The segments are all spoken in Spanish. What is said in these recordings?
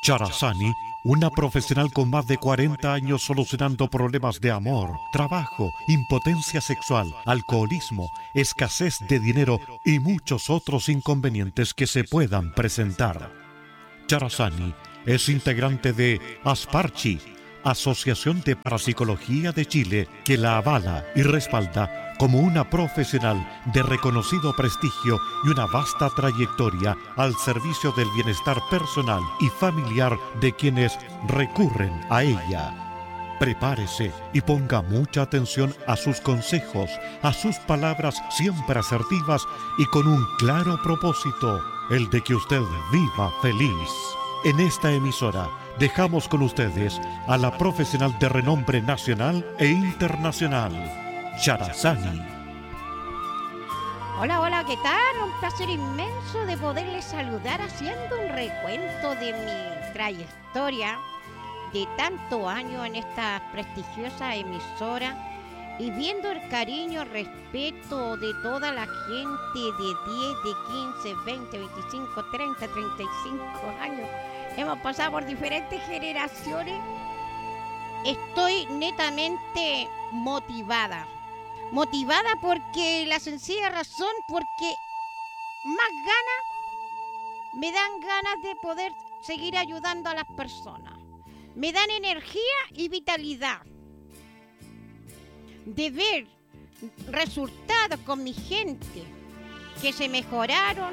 Charazani, una profesional con más de 40 años solucionando problemas de amor, trabajo, impotencia sexual, alcoholismo, escasez de dinero y muchos otros inconvenientes que se puedan presentar. Charazani es integrante de Asparchi, Asociación de Parapsicología de Chile, que la avala y respalda como una profesional de reconocido prestigio y una vasta trayectoria al servicio del bienestar personal y familiar de quienes recurren a ella. Prepárese y ponga mucha atención a sus consejos, a sus palabras siempre asertivas y con un claro propósito, el de que usted viva feliz. En esta emisora dejamos con ustedes a la profesional de renombre nacional e internacional, Charazani. Hola, hola, ¿qué tal? Un placer inmenso de poderles saludar haciendo un recuento de mi trayectoria de tanto año en esta prestigiosa emisora y viendo el cariño, respeto de toda la gente de 10, de 15, 20, 25, 30, 35 años. Hemos pasado por diferentes generaciones. Estoy netamente motivada. Motivada porque la sencilla razón, porque más ganas, me dan ganas de poder seguir ayudando a las personas. Me dan energía y vitalidad de ver resultados con mi gente que se mejoraron,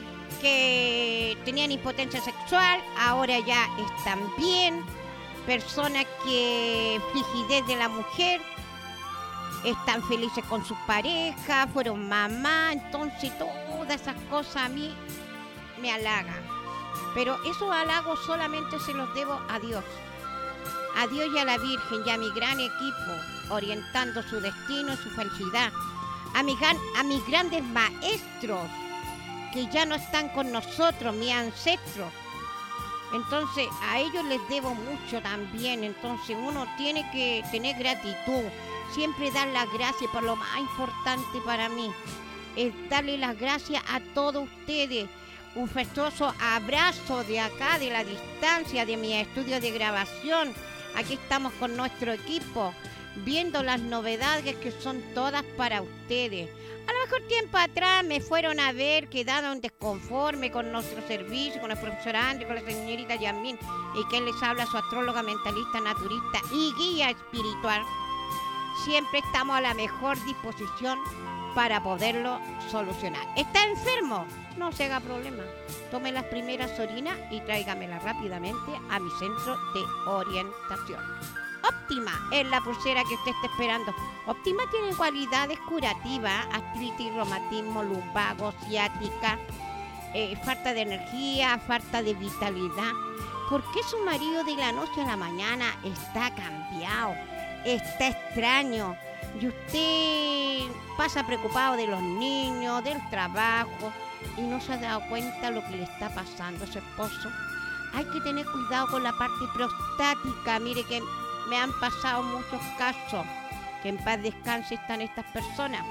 que tenían impotencia sexual, ahora ya están bien, personas que frigidez de la mujer, están felices con su pareja, fueron mamá, entonces todas esas cosas a mí me halagan. Pero esos halagos solamente se los debo a Dios y a la Virgen y a mi gran equipo, orientando su destino y su felicidad, a mis grandes maestros que ya no están con nosotros, mis ancestros. Entonces a ellos les debo mucho también, entonces uno tiene que tener gratitud, siempre dar las gracias. Por lo más importante para mí es darle las gracias a todos ustedes. Un festoso abrazo de acá, de la distancia, de mi estudio de grabación. Aquí estamos con nuestro equipo, viendo las novedades que son todas para ustedes. A lo mejor tiempo atrás me fueron a ver, quedaron desconforme con nuestro servicio, con el profesor André, con la señorita Yasmín, y que les habla su astróloga, mentalista, naturista y guía espiritual. Siempre estamos a la mejor disposición para poderlo solucionar. ¿Está enfermo? No se haga problema. Tome las primeras orinas y tráigamelas rápidamente a mi centro de orientación. Óptima es la pulsera que usted está esperando. Óptima tiene cualidades curativas, artritis, reumatismo, lumbago, ciática, falta de energía, falta de vitalidad. ¿Por qué su marido de la noche a la mañana está cambiado? Está extraño. Y usted pasa preocupado de los niños, del trabajo, y no se ha dado cuenta lo que le está pasando a su esposo. Hay que tener cuidado con la parte prostática. Mire que me han pasado muchos casos. Que en paz descanse están estas personas.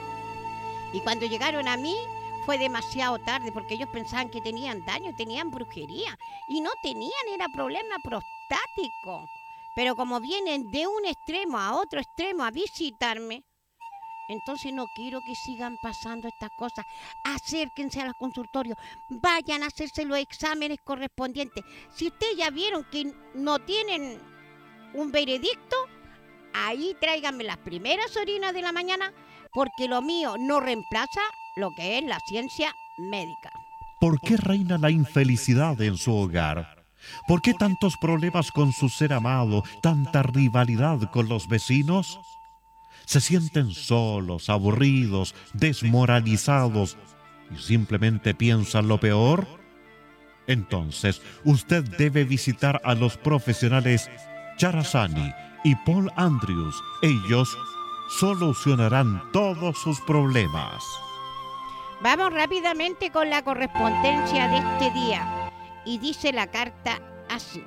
Y cuando llegaron a mí fue demasiado tarde, porque ellos pensaban que tenían daño, tenían brujería. Y no tenían, era problema prostático. Pero como vienen de un extremo a otro extremo a visitarme, entonces no quiero que sigan pasando estas cosas. Acérquense a los consultorios, vayan a hacerse los exámenes correspondientes. Si ustedes ya vieron que no tienen un veredicto, ahí tráiganme las primeras orinas de la mañana, porque lo mío no reemplaza lo que es la ciencia médica. ¿Por qué reina la infelicidad en su hogar? ¿Por qué tantos problemas con su ser amado, tanta rivalidad con los vecinos? ¿Se sienten solos, aburridos, desmoralizados y simplemente piensan lo peor? Entonces, usted debe visitar a los profesionales Charazani y Paul Andrews. Ellos solucionarán todos sus problemas. Vamos rápidamente con la correspondencia de este día. Y dice la carta así.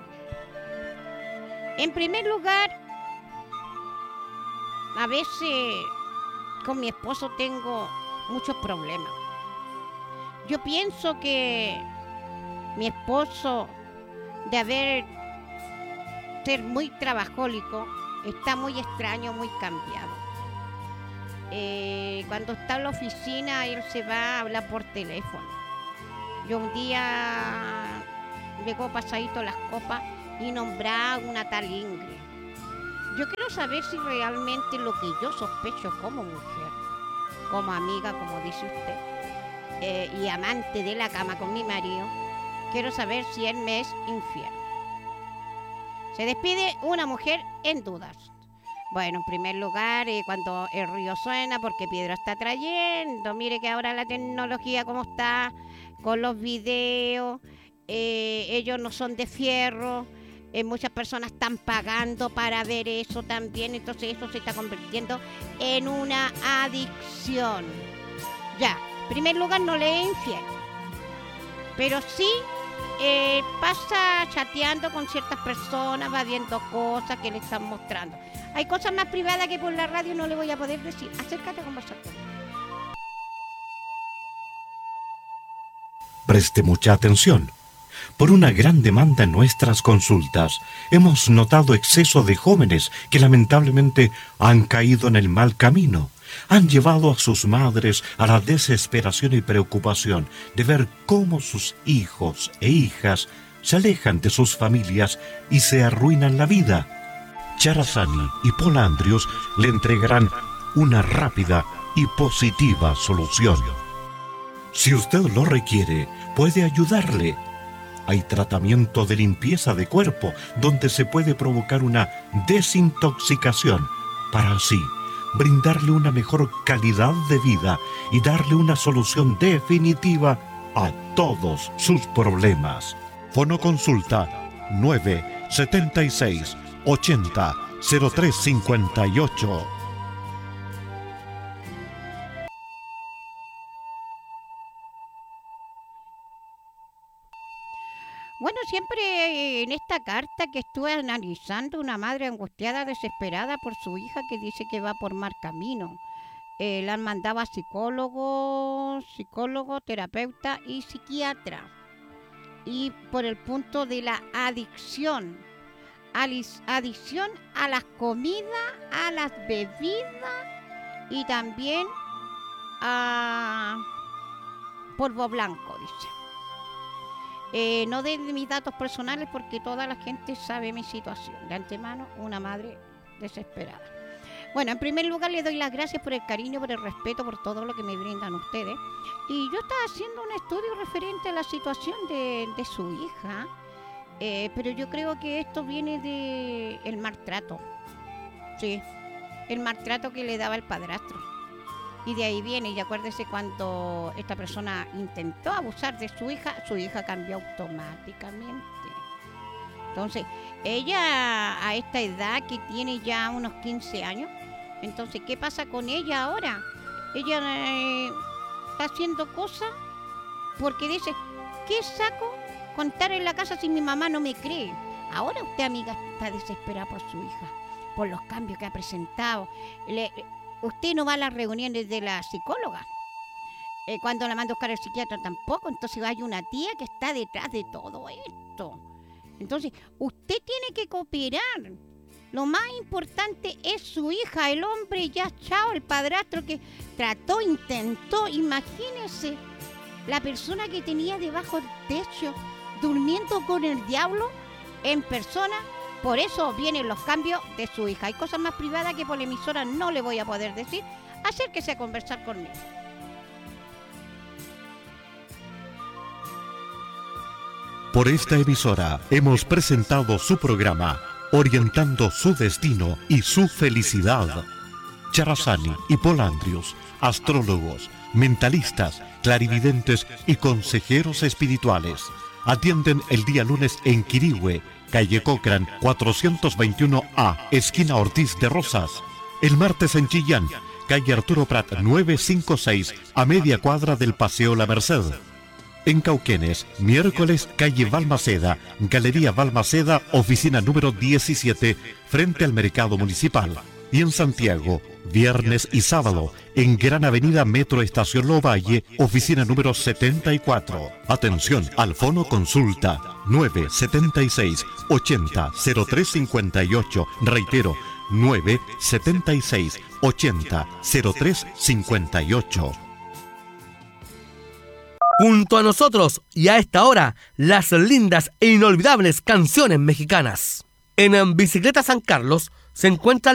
En primer lugar, a veces con mi esposo tengo muchos problemas. Yo pienso que mi esposo de haber ser muy trabajólico, está muy extraño, muy cambiado. Cuando está en la oficina, él se va a hablar por teléfono. Yo un día llegó pasadito las copas y nombraba una tal Ingrid. Yo quiero saber si realmente lo que yo sospecho como mujer, como amiga, como dice usted, y amante de la cama con mi marido, quiero saber si él me es infiel. Se despide una mujer en dudas. Bueno, en primer lugar, cuando el río suena, porque Piedra está trayendo. Mire que ahora la tecnología como está, con los videos, ellos no son de fierro. Muchas personas están pagando para ver eso también, entonces eso se está convirtiendo en una adicción. Ya, en primer lugar, no le es infiel, pero sí pasa chateando con ciertas personas, va viendo cosas que le están mostrando. Hay cosas más privadas que por la radio no le voy a poder decir. Acércate a conversar conmigo. Preste mucha atención. Por una gran demanda en nuestras consultas, hemos notado exceso de jóvenes que lamentablemente han caído en el mal camino. Han llevado a sus madres a la desesperación y preocupación de ver cómo sus hijos e hijas se alejan de sus familias y se arruinan la vida. Charazani y Paul Andrews le entregarán una rápida y positiva solución. Si usted lo requiere, puede ayudarle. Hay tratamiento de limpieza de cuerpo donde se puede provocar una desintoxicación para así brindarle una mejor calidad de vida y darle una solución definitiva a todos sus problemas. Fonoconsulta 976 80 0358. Bueno, siempre en esta carta que estuve analizando, una madre angustiada, desesperada por su hija que dice que va por mal camino. La han mandado a psicólogo, terapeuta y psiquiatra. Y por el punto de la adicción. Adicción a las comidas, a las bebidas y también a polvo blanco, dice. No de mis datos personales porque toda la gente sabe mi situación. De antemano, una madre desesperada. Bueno, en primer lugar le doy las gracias por el cariño, por el respeto, por todo lo que me brindan ustedes. Y yo estaba haciendo un estudio referente a la situación de su hija, pero yo creo que esto viene del maltrato. Sí, el maltrato que le daba el padrastro. Y de ahí viene, y acuérdese cuando esta persona intentó abusar de su hija cambió automáticamente. Entonces, ella a esta edad que tiene ya unos 15 años, entonces, ¿qué pasa con ella ahora? Ella está haciendo cosas porque dice, ¿qué saco contar en la casa si mi mamá no me cree? Ahora usted, amiga, está desesperada por su hija, por los cambios que ha presentado. Usted no va a las reuniones de la psicóloga. Cuando la manda a buscar el psiquiatra tampoco. Entonces hay una tía que está detrás de todo esto. Entonces, usted tiene que cooperar. Lo más importante es su hija. El hombre ya chao, el padrastro que trató, intentó. Imagínese la persona que tenía debajo del techo, durmiendo con el diablo en persona. Por eso vienen los cambios de su hija. Hay cosas más privadas que por la emisora no le voy a poder decir. Acérquese a conversar conmigo. Por esta emisora hemos presentado su programa Orientando su destino y su felicidad. Charazani y Paul Andrews, astrólogos, mentalistas, clarividentes y consejeros espirituales. Atienden el día lunes en Quirihue, calle Cochrane 421A, esquina Ortiz de Rosas. El martes en Chillán, calle Arturo Prat 956, a media cuadra del Paseo La Merced. En Cauquenes, miércoles, calle Balmaceda, Galería Balmaceda, oficina número 17, frente al Mercado Municipal. Y en Santiago, viernes y sábado, en Gran Avenida Metro Estación Lovalle, oficina número 74. Atención al Fono Consulta 976 80 0358. Reitero, 976 80 0358. Junto a nosotros y a esta hora, las lindas e inolvidables canciones mexicanas. En Bicicleta San Carlos se encuentra